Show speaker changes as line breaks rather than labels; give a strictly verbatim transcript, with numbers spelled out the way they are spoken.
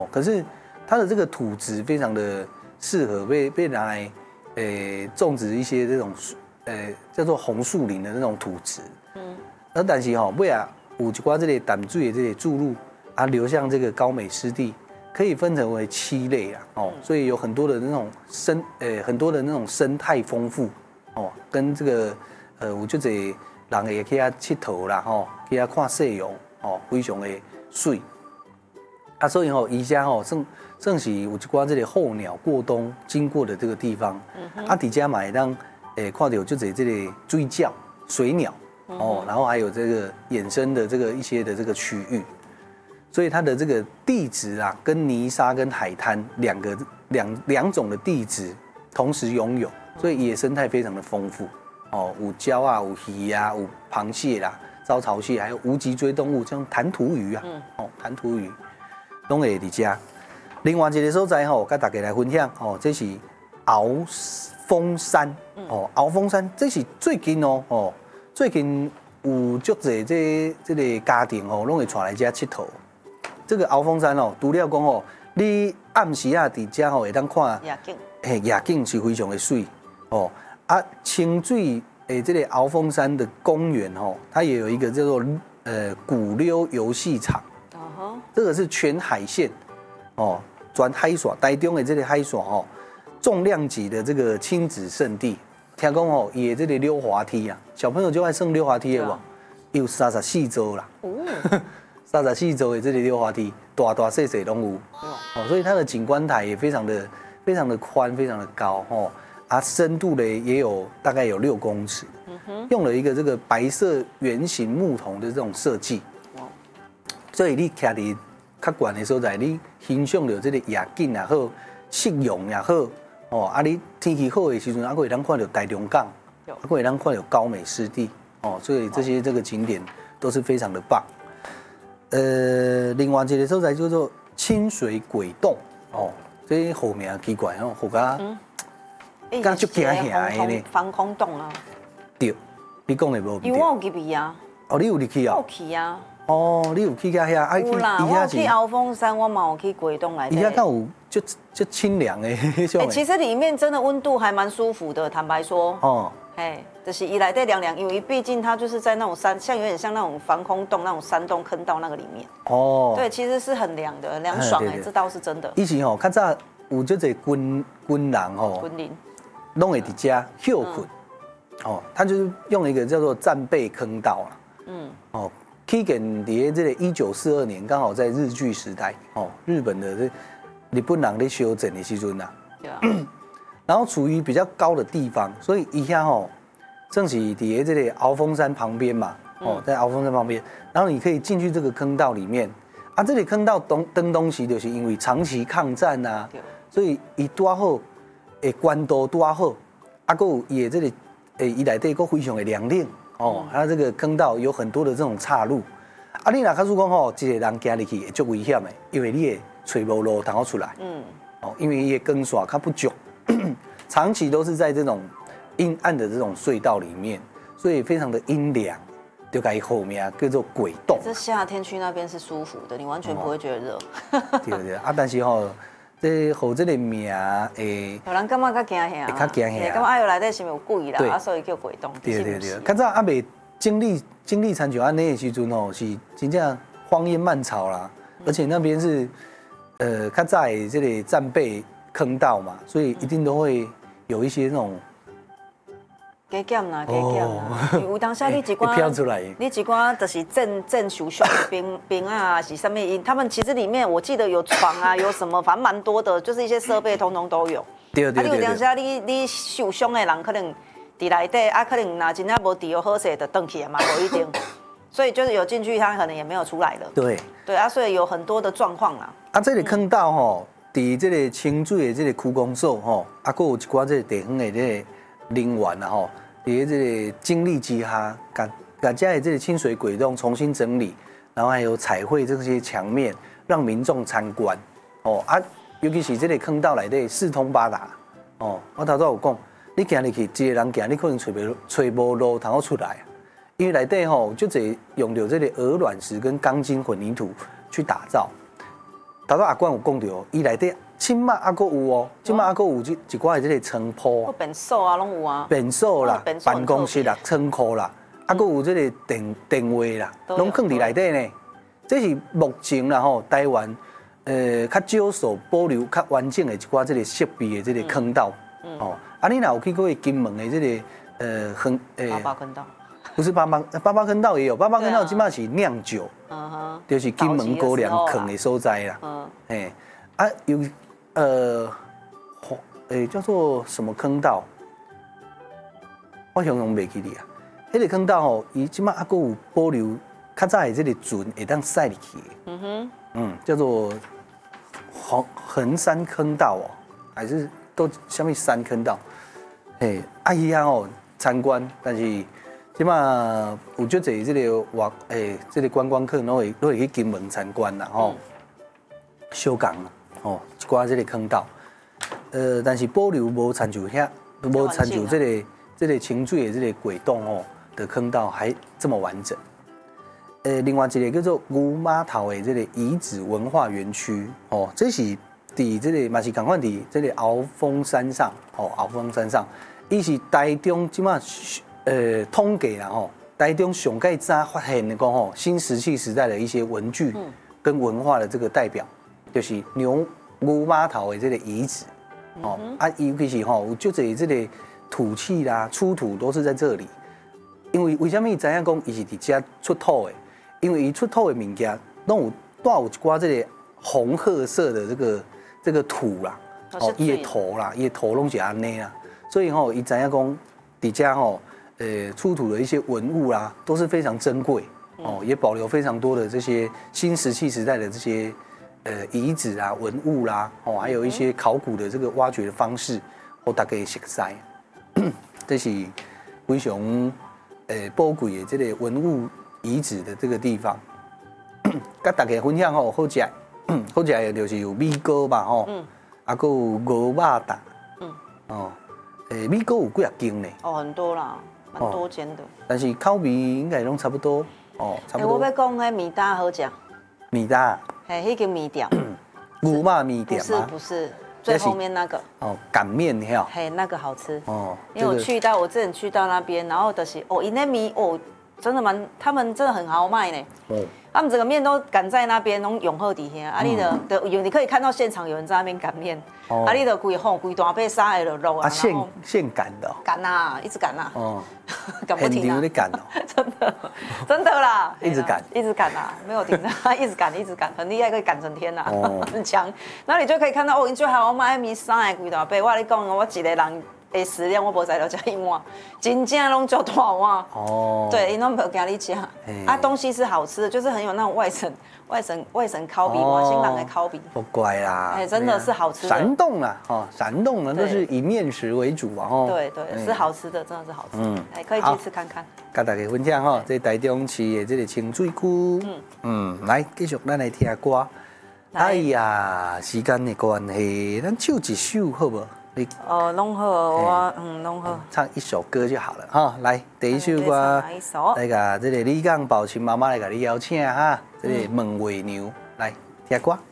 可是它的这个土质非常的适合被被拿来，诶、种植一些这种，诶、叫做红树林的那种土质。嗯。而但是吼，尾啊有一寡这个淡水的这些注入啊，流向这个高美湿地，可以分成为七类啊。哦，所以有很多的那种生，诶、很多的那种生态丰富。哦，跟这个，呃，有就这人会去遐佚佗啦，吼，去遐看夕阳，哦，非常的水。啊，所以吼，宜家吼，算算是有一寡这个候鸟过冬经过的这个地方。嗯、啊，底家嘛会当诶看到就这这个水鸟、水鸟，哦，然后还有这个衍生的这个一些的这个区域，所以它的这个地质啊，跟泥沙跟海滩两个两两种的地质同时拥有，所以野生态非常的丰富。哦，有礁啊，有鱼啊，有螃蟹啦、招潮蟹，还有无脊椎动物，像弹涂鱼啊，哦，弹涂鱼。拢会伫遮。另外一个所在吼，甲大家来分享哦，这是鳌峰山哦，鳌峰山这是最近哦哦，最近有足侪这这个家庭哦，拢会带来遮佚佗。这个鳌峰山哦，除了讲哦，你暗时啊伫遮吼会当看
夜景，
嘿，夜景是非常的水哦。啊，清水诶，这个鳌峰山的公园哦，它也有一个叫做呃古溜游戏场。这个是全海线，哦，全海线台中的这个海线哦，重量级的这个亲子圣地。听讲哦，也这个溜滑梯啊，小朋友就爱上溜滑梯的哇，有三十四周啦，三十四周的这个溜滑梯，大大小小拢有，哦，所以它的景观台也非常的非常的宽，非常的高哦，啊，深度呢也有大概有六公尺，用了一个这个白色圆形木桶的这种设计。所以你徛伫较悬的所在，你欣赏到这个夜景也好，夕阳也好，哦，啊，你天气好的时阵，还会当看到台中港，还会当看到高美湿地，哦，所以这些这个景点都是非常的棒。呃，另外一个所在叫做清水鬼洞，哦，这好名奇怪哦，好甲，
嗯，刚就惊吓的呢，防空洞啊，
对，你讲的无？
因为我有去去啊，
哦，你有入去啊？
我去啊。
哦，你有去遐遐？
有啦，我有去鳌峰山，我嘛有去鬼洞来。
伊遐敢有就就清凉诶，
哎，其实里面真的温度还蛮舒服的，坦白说。哦。哎，就是一来对凉凉，因为毕竟它就是在那种山，像有点像那种防空洞、那种山洞坑道那个里面。哦。对，其实是很凉的，凉爽哎，这倒是真的。
以前吼，较早有这个军军人吼，
军人，
拢会伫遮休困。哦，他就是用一个叫做战备坑道啦。嗯。哦。起建伫这个一九四二年，刚好在日据时代哦，日本的这日本人咧修整的时阵呐，然后处于比较高的地方，所以以下吼正是伫这个鳌峰山旁边嘛，哦，在鳌峰山旁边，然后你可以进去这个坑道里面啊，这里坑道东登东西就是因为长期抗战呐，所以伊多好诶，关都多好，啊，个也这里诶，伊内底个非常的凉冷。哦，它这个坑道有很多的这种岔路，啊，你若假如讲吼，一个人行入去会足危险的，因为你会找无路通出来。嗯，哦，因为伊的光线较不足，长期都是在这种阴暗的这种隧道里面，所以非常的阴凉，就改后面叫做鬼洞。
这夏天去那边是舒服的，你完全不会觉得热。
对对啊，但是吼。这好这个名诶，
有人感觉较惊吓，
会较惊吓，
感觉哎呦内底是毋是有鬼啦，啊所以叫鬼洞。
对对对，较早还未经历经历参像安尼的时阵吼，是真正荒烟蔓草啦，而且那边是呃较早的这个战备坑道嘛，所以一定都会有一些那种。
加减啦，加减啦，有当下你一寡，
飘出来，
你一寡就是正正受伤的兵兵啊，是什么？他们其实里面我记得有床啊，有什么，反正蛮多的，就是一些设备通通都有。
对对对。啊，
你有当下你你受伤的人可能伫内底，啊，可能若真正无治疗好势，就转去嘛，无一定。所以就是有进去，他可能也没有出来了。对。对啊，所以有很多的状况啦。啊，
这个坑道吼，伫这个清水的这个区公所吼，啊，还有一寡这个地方的这个人员啊吼。伫这个精力之下，把把家里这个清水鬼洞重新整理，然后还有彩绘这些墙面，让民众参观。哦啊，尤其是这个坑道内底四通八达。哦，我头早有讲，你行入去，一个人行，你可能找不找无路通好出来，因为内底吼就只用到这个鹅卵石跟钢筋混凝土去打造。 头头阿官有讲到，伊内底即马还阁有哦，即马还阁有一一寡的这个床铺，
便所啊，拢有啊，
便所啦，办公室啦，仓库啦，还阁有这个电电话啦，拢放伫内底呢。这是目前啦吼，台湾呃较少数保留较完整的一寡这个设备的这个坑道。哦，啊，你若有去过金门的这个呃坑
诶，八八坑道，
不是八八八八坑道也有，八八坑道即马是酿酒，嗯哼，就是金门高粱坑的所在啦。嗯，哎，啊有呃，诶叫做什么坑道？我形容袂记哩啊。迄个坑道吼，伊即马还阁有保留较早的这个船会当驶入去。嗯哼，嗯，叫做横横山坑道哦，还是都什么山坑道？嘿，啊伊啊吼参观，但是即马有足侪这个外诶，这个观光客拢会都会去金门参观啦吼，小港啦，吼一寡这个坑道，呃，但是保留无参照遐，无参照这个这个清水的这个轨道哦的坑道还这么完整。呃，另外一个叫做牛码头的这个遗址文化园区哦，这是伫这个嘛是共款伫这个鳌峰山上哦，鳌峰山上，伊是台中即马呃统计啦吼，台中上盖早发现的讲吼，新石器时代的一些文具跟文化的这个代表，就是牛牛码头的这个遗址哦，啊，尤其是吼有就这这个土器啦出土都是在这里，因为为什么伊知影讲伊是伫遮出土的？因为伊出土的物件，拢有带有一寡这个红褐色的这个这个土啦，哦，伊的头啦，伊的头拢是安尼啦，所以吼，伊知影讲伫遮吼，呃，出土的一些文物啦，都是非常珍贵哦，也保留非常多的这些新石器时代的这些呃遗址啊、文物啦，哦，还有一些考古的这个挖掘的方式，我大概熟悉，这是非常呃宝贵的这个文物遗址的这个地方，甲大家分享吼，好食，好食的就是有米糕嘛吼，啊，还有鹅肉蛋，嗯，哦，诶，米糕有几啊间呢？
哦，很多啦，蛮多间的。
但是口味应该拢差不多，哦，差不多。
我要讲迄米搭好食。米
搭？
嘿，迄间米店。
牛肉面店
吗？不是不是，最后面那个。
哦，擀面哈。
嘿，那个好吃。哦。因为我去到，我之前去到那边，然后就是哦，因那米哦。真的蛮，他们真的很豪迈呢。哦，他们整个面都擀在那边，弄永和底下。啊，你的的有，你可以看到现场有人在那边擀面。哦，啊，你的规吼规大杯沙的肉啊。
啊，现现擀的。
擀呐，一直擀呐。哦，擀不停啊。
很牛的擀哦。
真的，真的啦。
一直擀，
一直擀呐，没有停的，一直擀，一直擀，很厉害，可以擀整天呐，很强。然后你就可以看到哦，你最好我买米沙的规大杯，我跟你讲，我一个人。诶，食量我无在了，吃一碗，真正拢足大碗。哦，对，因拢没有给你吃。啊，东西是好吃的，就是很有那种外省、外省、外省烤比，外省人的烤比。
不乖啦，
哎，真的是好吃的。
山东啦，哈，山东呢都是以面食为主啊，哈。
对对，是好吃的，真的是好吃。嗯，哎，可以去吃看看。
跟大家分享哈，这台中市的这个清水区。嗯嗯，来继续咱来听歌。哎呀，时间的关系，咱唱一首好不？
哦，弄好，我嗯弄好，
唱一首歌就好了哈。来，第一首歌，那个这个李刚宝琴妈妈来给你邀请哈，这个孟伟牛来听歌。